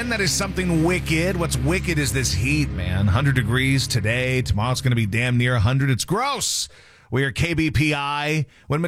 weekend. That is something wicked. What's wicked is this heat, man. 100 degrees today. Tomorrow's going to be damn near 100. It's gross. We are KBPI. When